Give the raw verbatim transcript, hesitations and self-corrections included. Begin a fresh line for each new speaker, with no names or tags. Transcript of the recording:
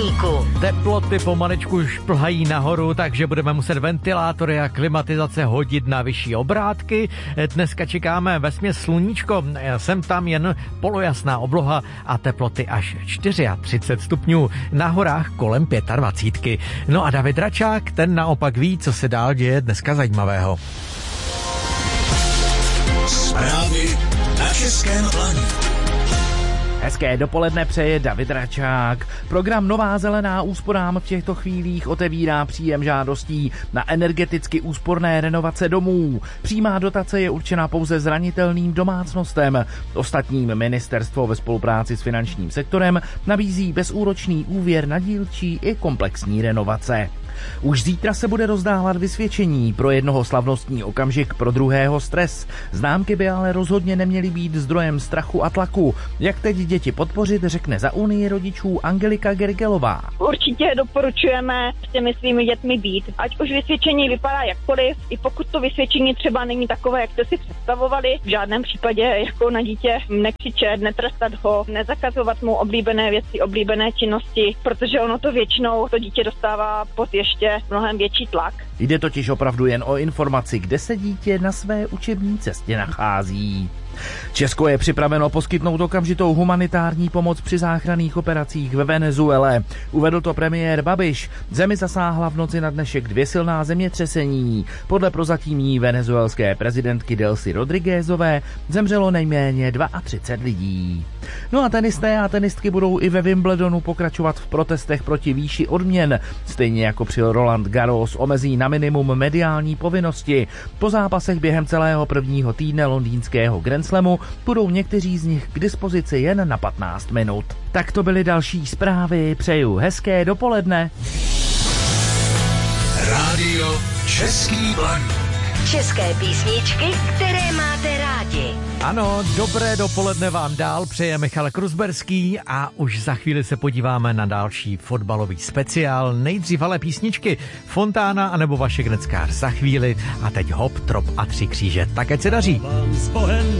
deníku.
Teploty pomaličku šplhají nahoru, takže budeme muset ventilátory a klimatizace hodit na vyšší obrátky. Dneska čekáme vesměs sluníčko, sem tam jen polojasná obloha a teploty až třicet čtyři stupňů, na horách kolem dvacet pět. No a David Račák, ten naopak ví, co se dál děje dneska zajímavého.
Zprávy na Českém Lani.
Hezké dopoledne přeje David Račák. Program Nová zelená úsporám v těchto chvílích otevírá příjem žádostí na energeticky úsporné renovace domů. Přímá dotace je určena pouze zranitelným domácnostem. Ostatním ministerstvo ve spolupráci s finančním sektorem nabízí bezúročný úvěr na dílčí i komplexní renovace. Už zítra se bude rozdávat vysvědčení, pro jednoho slavnostní okamžik, pro druhého stres. Známky by ale rozhodně neměly být zdrojem strachu a tlaku. Jak teď děti podpořit, řekne za Unii rodičů Angelika Gergelová.
Určitě doporučujeme s těmi svými dětmi být. Ať už vysvědčení vypadá jakkoliv, i pokud to vysvědčení třeba není takové, jak jste si představovali, v žádném případě jako na dítě nekřičet, netrestat ho, nezakazovat mu oblíbené věci, oblíbené činnosti, protože ono to většinou to dítě dostává pod ještě mnohem větší tlak.
Jde totiž opravdu jen o informaci, kde se dítě na své učební cestě nachází. Česko je připraveno poskytnout okamžitou humanitární pomoc při záchranných operacích ve Venezuele. Uvedl to premiér Babiš. Zemi zasáhla v noci na dnešek dvě silná zemětřesení. Podle prozatímní venezuelské prezidentky Delcy Rodriguezové zemřelo nejméně třicet dva lidí. No a tenisté a tenistky budou i ve Wimbledonu pokračovat v protestech proti výši odměn. Stejně jako při Roland Garros omezí na minimum mediální povinnosti. Po zápasech během celého prvního týdne londýnského Grand Slamu budou někteří z nich k dispozici jen na patnáct minut. Tak to byly další zprávy, přeju hezké dopoledne.
Rádio Český Blaník.
České písničky, které máte rádi.
Ano, dobré dopoledne vám dál přeje Michal Kruzberský a už za chvíli se podíváme na další fotbalový speciál. Nejdřív ale písničky Fontána anebo Vašek Neckář za chvíli a teď hop, trop a tři kříže. Tak ať se daří.